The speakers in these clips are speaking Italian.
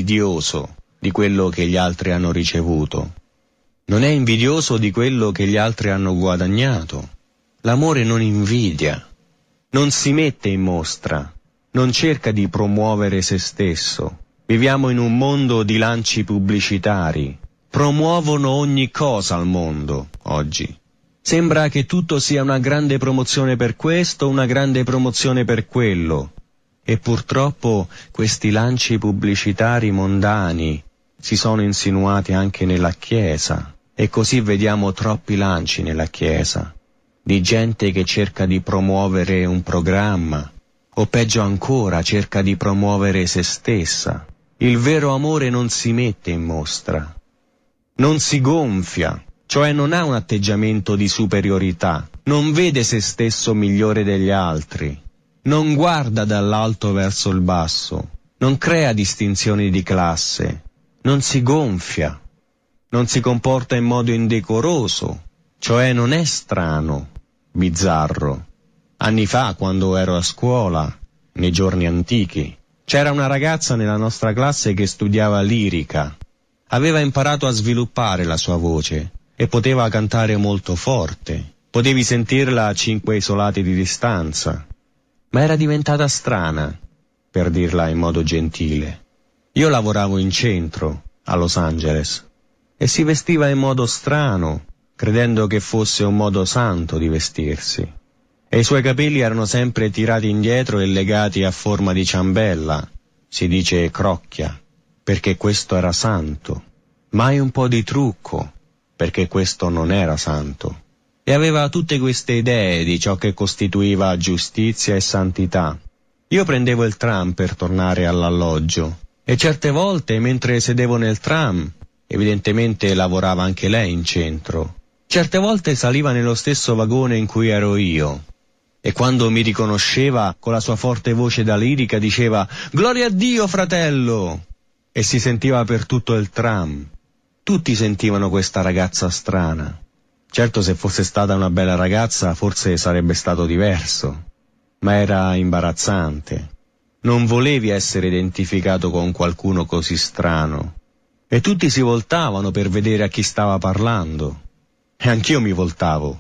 invidioso di quello che gli altri hanno ricevuto. Non è invidioso di quello che gli altri hanno guadagnato. L'amore non invidia, non si mette in mostra, non cerca di promuovere se stesso. Viviamo in un mondo di lanci pubblicitari. Promuovono ogni cosa al mondo oggi. Sembra che tutto sia una grande promozione per questo, una grande promozione per quello. E purtroppo questi lanci pubblicitari mondani si sono insinuati anche nella Chiesa. E così vediamo troppi lanci nella Chiesa, di gente che cerca di promuovere un programma, o peggio ancora cerca di promuovere se stessa. Il vero amore non si mette in mostra, non si gonfia, cioè non ha un atteggiamento di superiorità, non vede se stesso migliore degli altri, non guarda dall'alto verso il basso, non crea distinzioni di classe, non si gonfia, non si comporta in modo indecoroso, cioè non è strano, bizzarro. Anni fa, quando ero a scuola, nei giorni antichi, c'era una ragazza nella nostra classe che studiava lirica. Aveva imparato a sviluppare la sua voce e poteva cantare molto forte. Potevi sentirla a 5 isolati di distanza. Ma era diventata strana, per dirla in modo gentile. Io lavoravo in centro, a Los Angeles, e si vestiva in modo strano, credendo che fosse un modo santo di vestirsi. E i suoi capelli erano sempre tirati indietro e legati a forma di ciambella, si dice crocchia, perché questo era santo. Mai un po' di trucco, perché questo non era santo. E aveva tutte queste idee di ciò che costituiva giustizia e santità. Io prendevo il tram per tornare all'alloggio, e certe volte, mentre sedevo nel tram, evidentemente lavorava anche lei in centro. Certe volte saliva nello stesso vagone in cui ero io. E quando mi riconosceva, con la sua forte voce da lirica diceva «Gloria a Dio, fratello!» e si sentiva per tutto il tram. Tutti sentivano questa ragazza strana. Certo, se fosse stata una bella ragazza, forse sarebbe stato diverso. Ma era imbarazzante. Non volevi essere identificato con qualcuno così strano. E tutti si voltavano per vedere a chi stava parlando. E anch'io mi voltavo.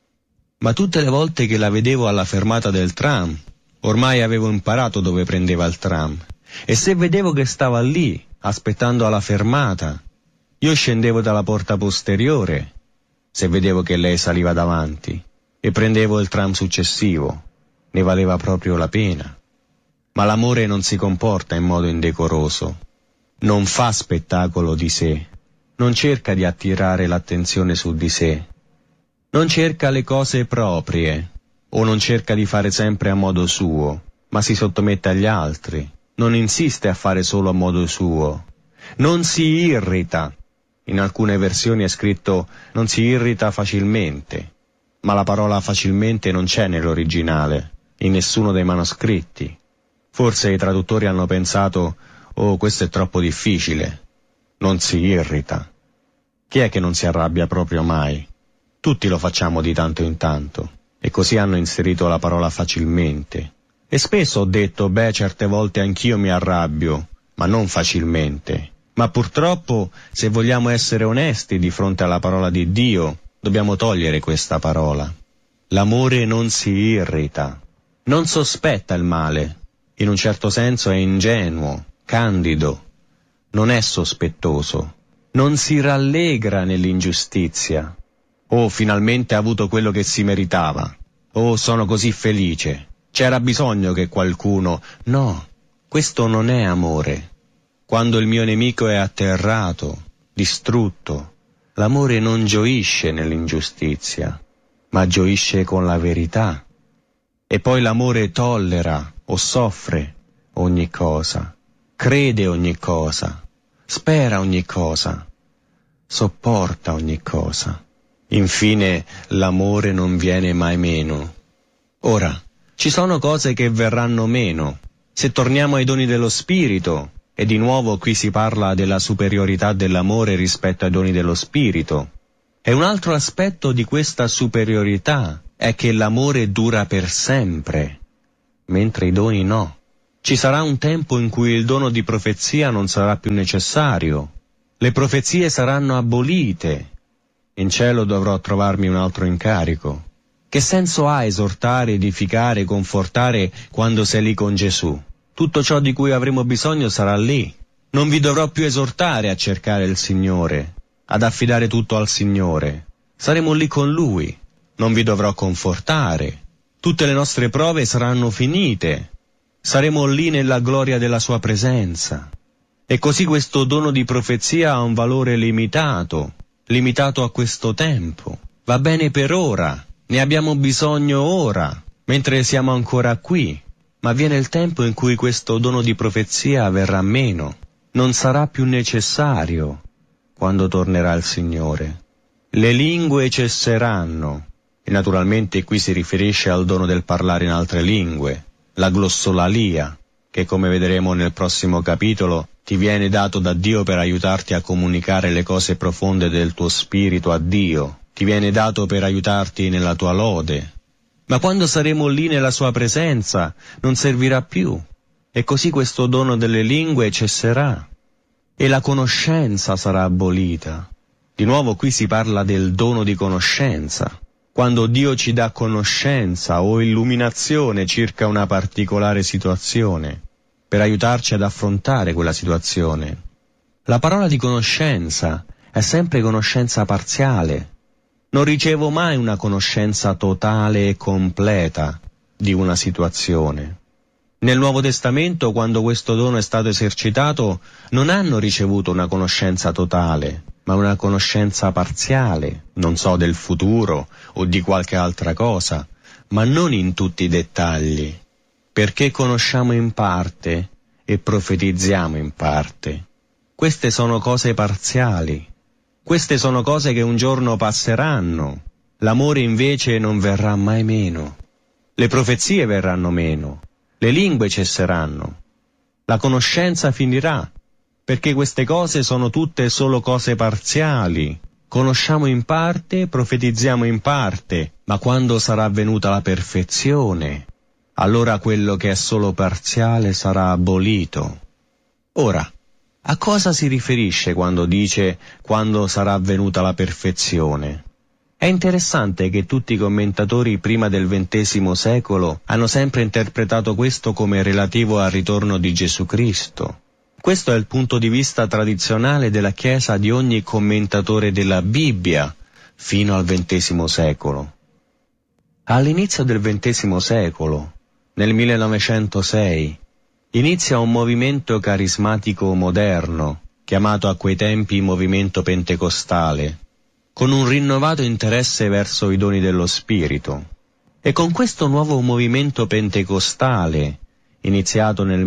Ma tutte le volte che la vedevo alla fermata del tram, ormai avevo imparato dove prendeva il tram. E se vedevo che stava lì, aspettando alla fermata, io scendevo dalla porta posteriore, se vedevo che lei saliva davanti, e prendevo il tram successivo. Ne valeva proprio la pena. Ma l'amore non si comporta in modo indecoroso. Non fa spettacolo di sé. Non cerca di attirare l'attenzione su di sé. Non cerca le cose proprie, o non cerca di fare sempre a modo suo, ma si sottomette agli altri. Non insiste a fare solo a modo suo. Non si irrita. In alcune versioni è scritto non si irrita facilmente, ma la parola facilmente non c'è nell'originale, in nessuno dei manoscritti. Forse i traduttori hanno pensato, oh, questo è troppo difficile. Non si irrita. Chi è che non si arrabbia proprio mai? Tutti lo facciamo di tanto in tanto, e così hanno inserito la parola facilmente. E spesso ho detto, certe volte anch'io mi arrabbio, ma non facilmente. Ma purtroppo, se vogliamo essere onesti di fronte alla parola di Dio, dobbiamo togliere questa parola. L'amore non si irrita, non sospetta il male, in un certo senso è ingenuo, candido, non è sospettoso, non si rallegra nell'ingiustizia. Oh, finalmente ha avuto quello che si meritava. Oh, sono così felice. C'era bisogno che qualcuno... No, questo non è amore. Quando il mio nemico è atterrato, distrutto, l'amore non gioisce nell'ingiustizia, ma gioisce con la verità. E poi l'amore tollera o soffre ogni cosa, crede ogni cosa, spera ogni cosa, sopporta ogni cosa. Infine, l'amore non viene mai meno. Ora, ci sono cose che verranno meno. Se torniamo ai doni dello Spirito, e di nuovo qui si parla della superiorità dell'amore rispetto ai doni dello Spirito, e un altro aspetto di questa superiorità è che l'amore dura per sempre, mentre i doni no. Ci sarà un tempo in cui il dono di profezia non sarà più necessario. Le profezie saranno abolite. In cielo dovrò trovarmi un altro incarico. Che senso ha esortare, edificare, confortare quando sei lì con Gesù? Tutto ciò di cui avremo bisogno sarà lì. Non vi dovrò più esortare a cercare il Signore, ad affidare tutto al Signore. Saremo lì con Lui. Non vi dovrò confortare. Tutte le nostre prove saranno finite. Saremo lì nella gloria della Sua presenza. E così questo dono di profezia ha un valore limitato a questo tempo. Va bene per ora, ne abbiamo bisogno ora, mentre siamo ancora qui. Ma viene il tempo in cui questo dono di profezia verrà meno. Non sarà più necessario quando tornerà il Signore. Le lingue cesseranno. E naturalmente qui si riferisce al dono del parlare in altre lingue, la glossolalia, che come vedremo nel prossimo capitolo ti viene dato da Dio per aiutarti a comunicare le cose profonde del tuo spirito a Dio, ti viene dato per aiutarti nella tua lode. Ma quando saremo lì nella Sua presenza non servirà più, e così questo dono delle lingue cesserà, e la conoscenza sarà abolita. Di nuovo qui si parla del dono di conoscenza. Quando Dio ci dà conoscenza o illuminazione circa una particolare situazione, per aiutarci ad affrontare quella situazione. La parola di conoscenza è sempre conoscenza parziale. Non ricevo mai una conoscenza totale e completa di una situazione. Nel Nuovo Testamento, quando questo dono è stato esercitato, non hanno ricevuto una conoscenza totale, ma una conoscenza parziale, non so, del futuro o di qualche altra cosa, ma non in tutti i dettagli, perché conosciamo in parte e profetizziamo in parte. Queste sono cose parziali, queste sono cose che un giorno passeranno, l'amore invece non verrà mai meno, le profezie verranno meno, le lingue cesseranno, la conoscenza finirà, perché queste cose sono tutte solo cose parziali. Conosciamo in parte, profetizziamo in parte, ma quando sarà venuta la perfezione, allora quello che è solo parziale sarà abolito. Ora, a cosa si riferisce quando dice quando sarà venuta la perfezione? È interessante che tutti i commentatori prima del XX secolo hanno sempre interpretato questo come relativo al ritorno di Gesù Cristo. Questo è il punto di vista tradizionale della Chiesa di ogni commentatore della Bibbia fino al XX secolo. All'inizio del XX secolo, nel 1906, inizia un movimento carismatico moderno, chiamato a quei tempi movimento pentecostale, con un rinnovato interesse verso i doni dello Spirito. E con questo nuovo movimento pentecostale, iniziato nel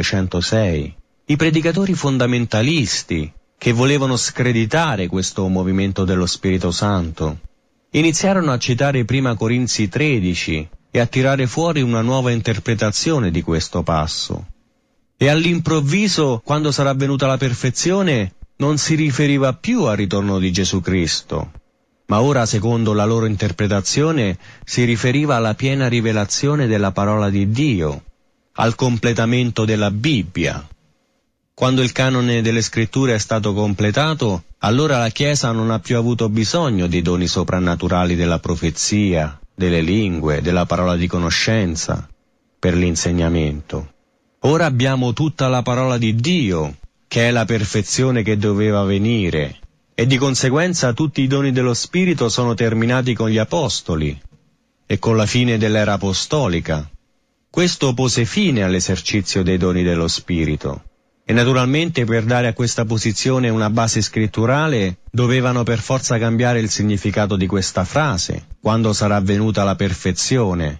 1906, i predicatori fondamentalisti, che volevano screditare questo movimento dello Spirito Santo, iniziarono a citare prima Corinzi 13 e a tirare fuori una nuova interpretazione di questo passo. E all'improvviso, quando sarà venuta la perfezione, non si riferiva più al ritorno di Gesù Cristo, ma ora, secondo la loro interpretazione, si riferiva alla piena rivelazione della parola di Dio, al completamento della Bibbia. Quando il canone delle scritture è stato completato, allora la Chiesa non ha più avuto bisogno dei doni soprannaturali della profezia, delle lingue, della parola di conoscenza, per l'insegnamento. Ora abbiamo tutta la parola di Dio, che è la perfezione che doveva venire, e di conseguenza tutti i doni dello Spirito sono terminati con gli Apostoli e con la fine dell'era apostolica. Questo pose fine all'esercizio dei doni dello Spirito. E naturalmente per dare a questa posizione una base scritturale dovevano per forza cambiare il significato di questa frase, quando sarà venuta la perfezione,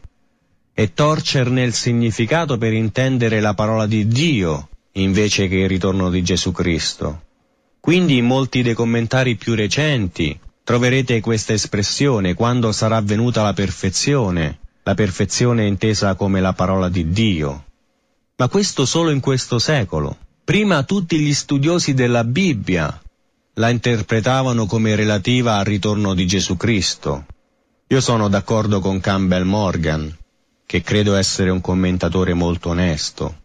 e torcerne il significato per intendere la parola di Dio invece che il ritorno di Gesù Cristo. Quindi in molti dei commentari più recenti troverete questa espressione, quando sarà venuta la perfezione intesa come la parola di Dio. Ma questo solo in questo secolo. Prima tutti gli studiosi della Bibbia la interpretavano come relativa al ritorno di Gesù Cristo. Io sono d'accordo con Campbell Morgan, che credo essere un commentatore molto onesto.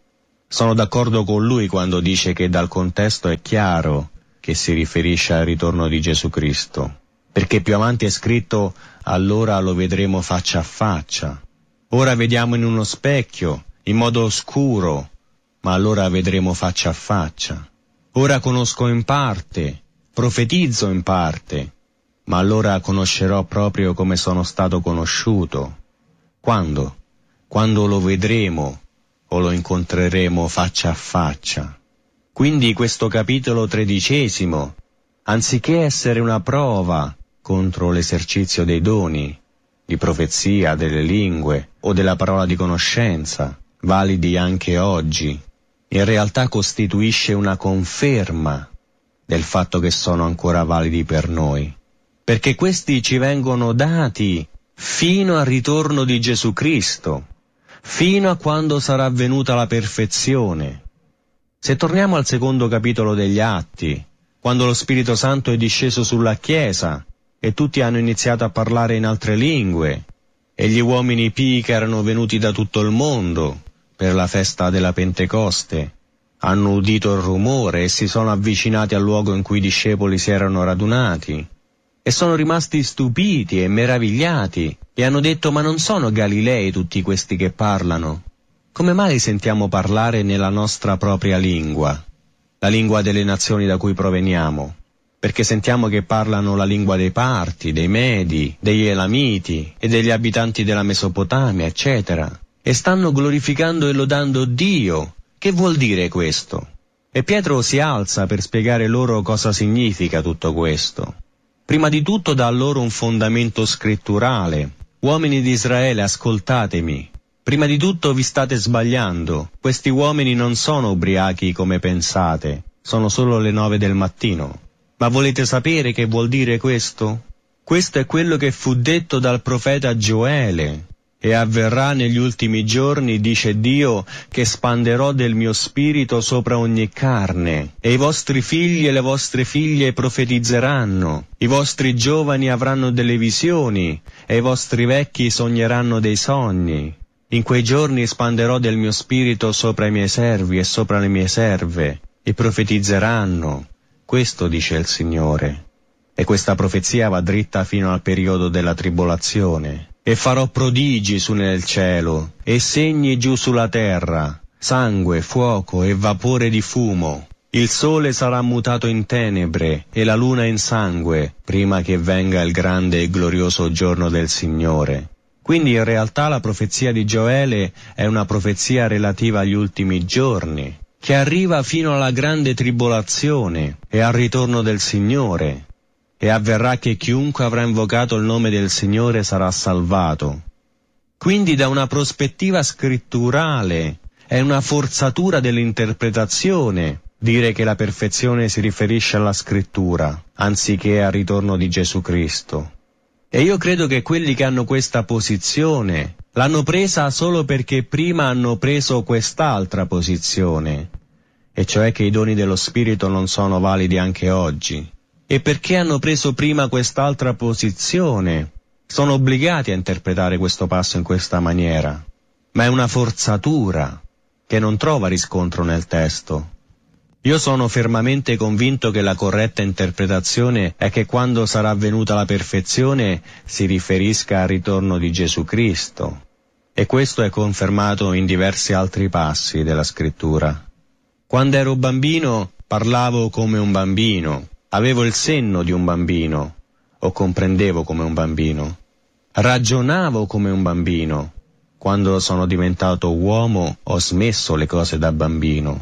Sono d'accordo con lui quando dice che dal contesto è chiaro che si riferisce al ritorno di Gesù Cristo, perché più avanti è scritto: allora lo vedremo faccia a faccia. Ora vediamo in uno specchio, in modo oscuro, ma allora vedremo faccia a faccia. Ora conosco in parte, profetizzo in parte, ma allora conoscerò proprio come sono stato conosciuto. Quando? Quando lo vedremo o lo incontreremo faccia a faccia. Quindi questo capitolo 13, anziché essere una prova contro l'esercizio dei doni, di profezia, delle lingue o della parola di conoscenza, validi anche oggi, in realtà costituisce una conferma del fatto che sono ancora validi per noi, perché questi ci vengono dati fino al ritorno di Gesù Cristo, fino a quando sarà venuta la perfezione. Se torniamo al secondo capitolo degli Atti, quando lo Spirito Santo è disceso sulla Chiesa e tutti hanno iniziato a parlare in altre lingue, e gli uomini pii che erano venuti da tutto il mondo per la festa della Pentecoste hanno udito il rumore e si sono avvicinati al luogo in cui i discepoli si erano radunati e sono rimasti stupiti e meravigliati e hanno detto: ma non sono Galilei tutti questi che parlano? Come mai li sentiamo parlare nella nostra propria lingua, la lingua delle nazioni da cui proveniamo? Perché sentiamo che parlano la lingua dei Parti, dei Medi, degli Elamiti e degli abitanti della Mesopotamia, eccetera, e stanno glorificando e lodando Dio. Che vuol dire questo? E Pietro si alza per spiegare loro cosa significa tutto questo. Prima di tutto dà loro un fondamento scritturale. Uomini di Israele, ascoltatemi. Prima di tutto vi state sbagliando. Questi uomini non sono ubriachi come pensate. Sono solo le 9 del mattino. Ma volete sapere che vuol dire questo? Questo è quello che fu detto dal profeta Gioele. E avverrà negli ultimi giorni, dice Dio, che spanderò del mio spirito sopra ogni carne, e i vostri figli e le vostre figlie profetizzeranno, i vostri giovani avranno delle visioni, e i vostri vecchi sogneranno dei sogni. In quei giorni spanderò del mio spirito sopra i miei servi e sopra le mie serve, e profetizzeranno. Questo dice il Signore. E questa profezia va dritta fino al periodo della tribolazione. E farò prodigi su nel cielo, e segni giù sulla terra, sangue, fuoco e vapore di fumo. Il sole sarà mutato in tenebre, e la luna in sangue, prima che venga il grande e glorioso giorno del Signore. Quindi in realtà la profezia di Gioele è una profezia relativa agli ultimi giorni, che arriva fino alla grande tribolazione e al ritorno del Signore. E avverrà che chiunque avrà invocato il nome del Signore sarà salvato. Quindi da una prospettiva scritturale è una forzatura dell'interpretazione dire che la perfezione si riferisce alla scrittura, anziché al ritorno di Gesù Cristo. E io credo che quelli che hanno questa posizione l'hanno presa solo perché prima hanno preso quest'altra posizione, e cioè che i doni dello Spirito non sono validi anche oggi. E perché hanno preso prima quest'altra posizione, sono obbligati a interpretare questo passo in questa maniera. Ma è una forzatura che non trova riscontro nel testo. Io sono fermamente convinto che la corretta interpretazione è che quando sarà venuta la perfezione si riferisca al ritorno di Gesù Cristo. E questo è confermato in diversi altri passi della Scrittura. Quando ero bambino parlavo come un bambino. Avevo il senno di un bambino, o comprendevo come un bambino. Ragionavo come un bambino. Quando sono diventato uomo ho smesso le cose da bambino.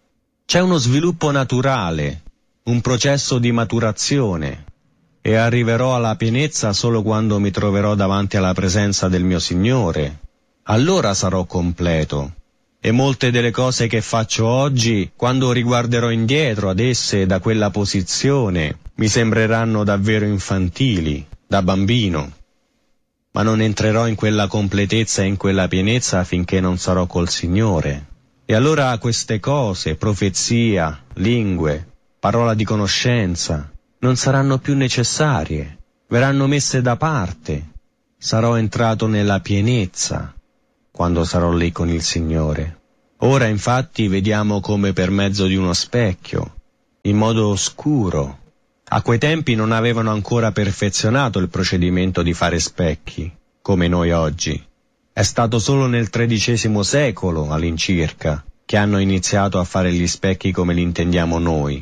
C'è uno sviluppo naturale, un processo di maturazione, e arriverò alla pienezza solo quando mi troverò davanti alla presenza del mio Signore. Allora sarò completo. E molte delle cose che faccio oggi, quando riguarderò indietro ad esse da quella posizione, mi sembreranno davvero infantili, da bambino. Ma non entrerò in quella completezza e in quella pienezza finché non sarò col Signore. E allora queste cose, profezia, lingue, parola di conoscenza, non saranno più necessarie, verranno messe da parte. Sarò entrato nella pienezza quando sarò lì con il Signore. Ora infatti vediamo come per mezzo di uno specchio, in modo oscuro. A quei tempi non avevano ancora perfezionato il procedimento di fare specchi, come noi oggi. È stato solo nel XIII secolo, all'incirca, che hanno iniziato a fare gli specchi come li intendiamo noi,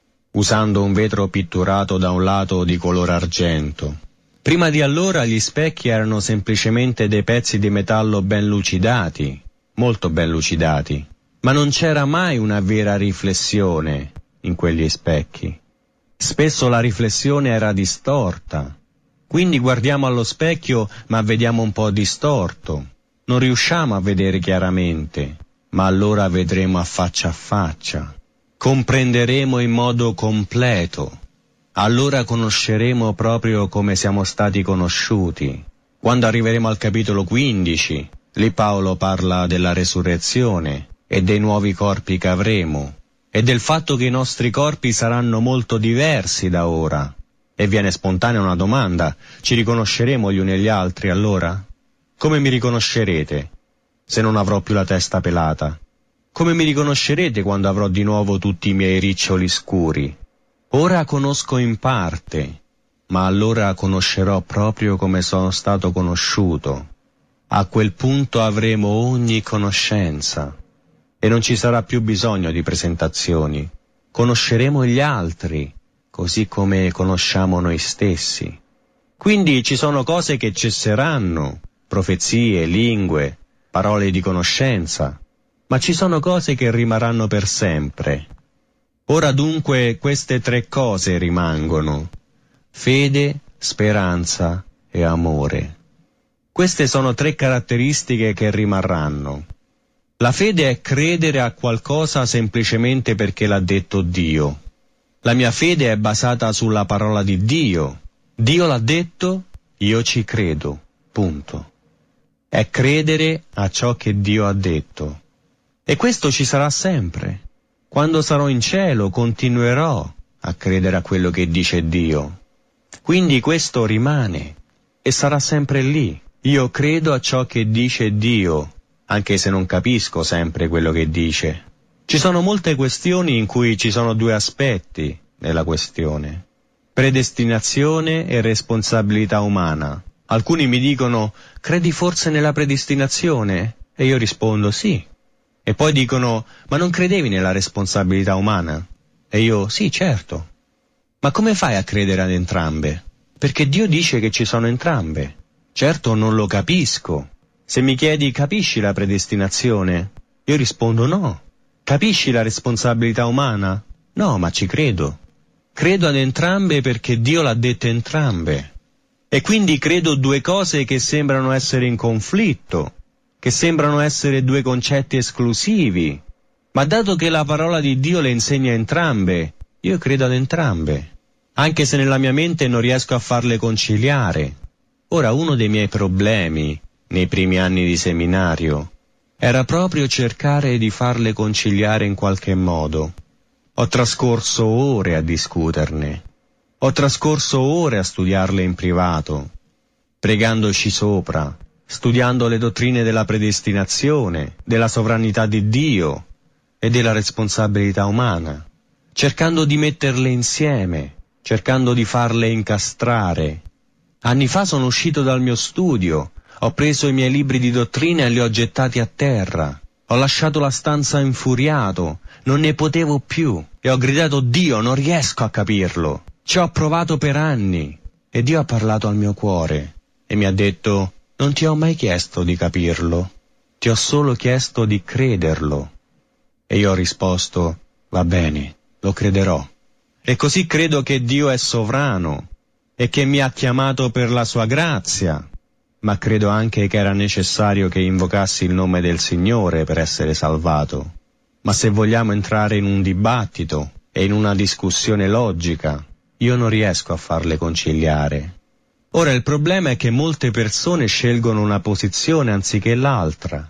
usando un vetro pitturato da un lato di color argento. Prima di allora gli specchi erano semplicemente dei pezzi di metallo ben lucidati, molto ben lucidati, ma non c'era mai una vera riflessione in quegli specchi. Spesso la riflessione era distorta, quindi guardiamo allo specchio ma vediamo un po' distorto, non riusciamo a vedere chiaramente, ma allora vedremo a faccia, comprenderemo in modo completo, allora conosceremo proprio come siamo stati conosciuti. Quando arriveremo al capitolo 15, lì Paolo parla della resurrezione e dei nuovi corpi che avremo, e del fatto che i nostri corpi saranno molto diversi da ora. E viene spontanea una domanda: ci riconosceremo gli uni e gli altri allora? Come mi riconoscerete se non avrò più la testa pelata? Come mi riconoscerete quando avrò di nuovo tutti i miei riccioli scuri? Ora conosco in parte, ma allora conoscerò proprio come sono stato conosciuto. A quel punto avremo ogni conoscenza. E non ci sarà più bisogno di presentazioni. Conosceremo gli altri, così come conosciamo noi stessi. Quindi ci sono cose che cesseranno, profezie, lingue, parole di conoscenza, ma ci sono cose che rimarranno per sempre. Ora dunque queste tre cose rimangono: fede, speranza e amore. Queste sono tre caratteristiche che rimarranno. La fede è credere a qualcosa semplicemente perché l'ha detto Dio. La mia fede è basata sulla parola di Dio. Dio l'ha detto, io ci credo. Punto. È credere a ciò che Dio ha detto. E questo ci sarà sempre. Quando sarò in cielo continuerò a credere a quello che dice Dio. Quindi questo rimane e sarà sempre lì. Io credo a ciò che dice Dio, anche se non capisco sempre quello che dice. Ci sono molte questioni in cui ci sono due aspetti nella questione: predestinazione e responsabilità umana. Alcuni mi dicono: credi forse nella predestinazione? E io rispondo sì. E poi dicono: ma non credevi nella responsabilità umana? E io sì, certo. Ma come fai a credere ad entrambe? Perché Dio dice che ci sono entrambe. Certo non lo capisco. Se mi chiedi: capisci la predestinazione? Io rispondo no. Capisci la responsabilità umana? No, ma ci credo. Credo ad entrambe perché Dio l'ha dette entrambe. E quindi credo due cose che sembrano essere in conflitto, che sembrano essere due concetti esclusivi. Ma dato che la parola di Dio le insegna entrambe, io credo ad entrambe, anche se nella mia mente non riesco a farle conciliare. Ora, uno dei miei problemi nei primi anni di seminario era proprio cercare di farle conciliare in qualche modo. Ho trascorso ore a discuterne, ho trascorso ore a studiarle in privato, pregandoci sopra, studiando le dottrine della predestinazione, della sovranità di Dio e della responsabilità umana, cercando di metterle insieme, cercando di farle incastrare. Anni fa sono uscito dal mio studio, ho preso i miei libri di dottrina e li ho gettati a terra. Ho lasciato la stanza infuriato, non ne potevo più, e ho gridato: Dio, non riesco a capirlo. Ci ho provato per anni. E Dio ha parlato al mio cuore e mi ha detto: non ti ho mai chiesto di capirlo, ti ho solo chiesto di crederlo. E io ho risposto: va bene, lo crederò. E così credo che Dio è sovrano e che mi ha chiamato per la sua grazia, ma credo anche che era necessario che invocassi il nome del Signore per essere salvato. Ma se vogliamo entrare in un dibattito e in una discussione logica, io non riesco a farle conciliare. Ora il problema è che molte persone scelgono una posizione anziché l'altra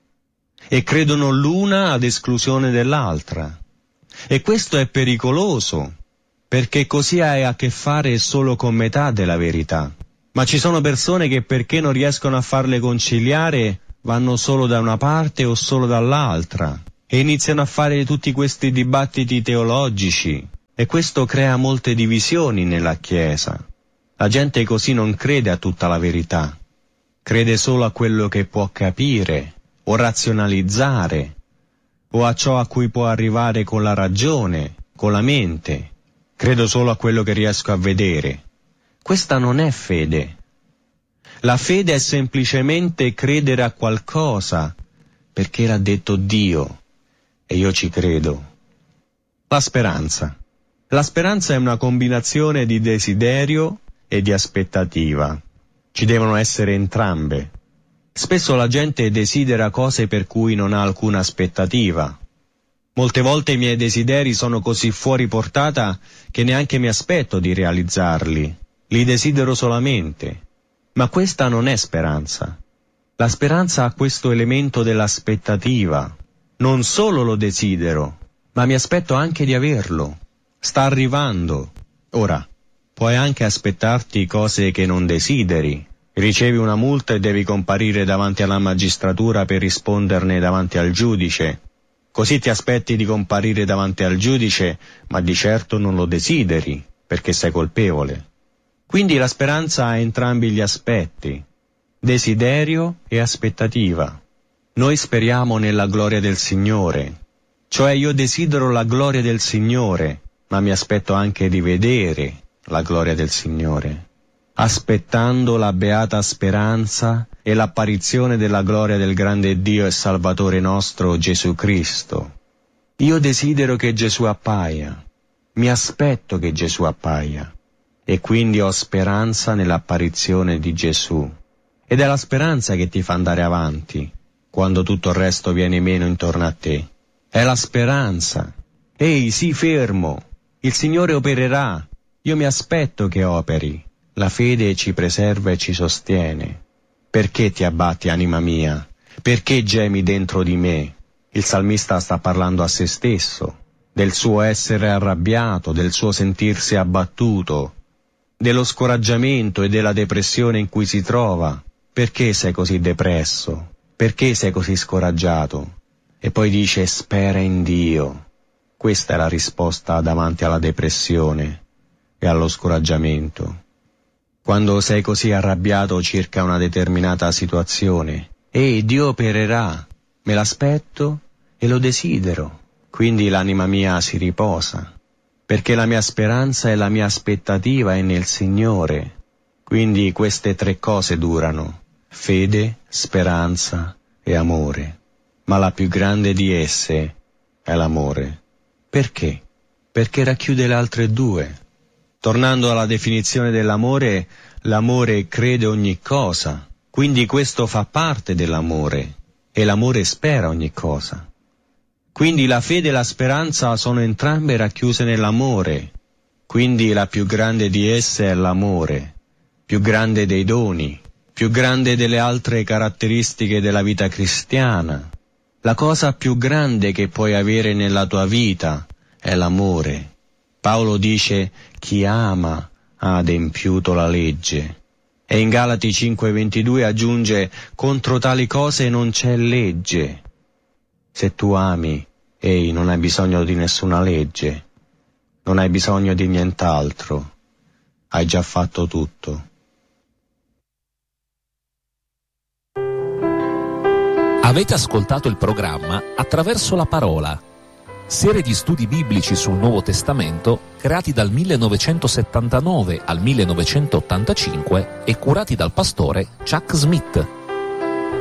e credono l'una ad esclusione dell'altra. E questo è pericoloso, perché così hai a che fare solo con metà della verità. Ma ci sono persone che, perché non riescono a farle conciliare, vanno solo da una parte o solo dall'altra e iniziano a fare tutti questi dibattiti teologici, e questo crea molte divisioni nella Chiesa. La gente così non crede a tutta la verità, crede solo a quello che può capire o razionalizzare, o a ciò a cui può arrivare con la ragione, con la mente. Credo solo a quello che riesco a vedere. Questa non è fede. La fede è semplicemente credere a qualcosa, perché l'ha detto Dio, e io ci credo. La speranza. La speranza è una combinazione di desiderio e di aspettativa. Ci devono essere entrambe. Spesso la gente desidera cose per cui non ha alcuna aspettativa. Molte volte i miei desideri sono così fuori portata che neanche mi aspetto di realizzarli. Li desidero solamente. Ma questa non è speranza. La speranza ha questo elemento dell'aspettativa. Non solo lo desidero, ma mi aspetto anche di averlo. Sta arrivando. Ora, puoi anche aspettarti cose che non desideri. Ricevi una multa e devi comparire davanti alla magistratura per risponderne davanti al giudice. Così ti aspetti di comparire davanti al giudice, ma di certo non lo desideri, perché sei colpevole. Quindi la speranza ha entrambi gli aspetti, desiderio e aspettativa. Noi speriamo nella gloria del Signore, cioè io desidero la gloria del Signore, ma mi aspetto anche di vedere la gloria del Signore, aspettando la beata speranza e l'apparizione della gloria del grande Dio e Salvatore nostro Gesù Cristo. Io desidero che Gesù appaia, mi aspetto che Gesù appaia, e quindi ho speranza nell'apparizione di Gesù. Ed è la speranza che ti fa andare avanti, quando tutto il resto viene meno intorno a te. È la speranza. Ehi, sii fermo, il Signore opererà, io mi aspetto che operi. La fede ci preserva e ci sostiene. Perché ti abbatti, anima mia? Perché gemi dentro di me? Il salmista sta parlando a se stesso, del suo essere arrabbiato, del suo sentirsi abbattuto, dello scoraggiamento e della depressione in cui si trova. Perché sei così depresso? Perché sei così scoraggiato? E poi dice: spera in Dio. Questa è la risposta davanti alla depressione e allo scoraggiamento. Quando sei così arrabbiato circa una determinata situazione, Dio opererà, me l'aspetto e lo desidero. Quindi l'anima mia si riposa, perché la mia speranza e la mia aspettativa è nel Signore. Quindi queste tre cose durano: fede, speranza e amore. Ma la più grande di esse è l'amore. Perché? Perché racchiude le altre due. Tornando alla definizione dell'amore, l'amore crede ogni cosa, quindi questo fa parte dell'amore, e l'amore spera ogni cosa. Quindi la fede e la speranza sono entrambe racchiuse nell'amore, quindi la più grande di esse è l'amore, più grande dei doni, più grande delle altre caratteristiche della vita cristiana. La cosa più grande che puoi avere nella tua vita è l'amore. Paolo dice: chi ama ha adempiuto la legge. E in Galati 5:22 aggiunge: contro tali cose non c'è legge. Se tu ami, non hai bisogno di nessuna legge, non hai bisogno di nient'altro, hai già fatto tutto. Avete ascoltato il programma Attraverso la Parola, serie di studi biblici sul Nuovo Testamento creati dal 1979 al 1985 e curati dal pastore Chuck Smith.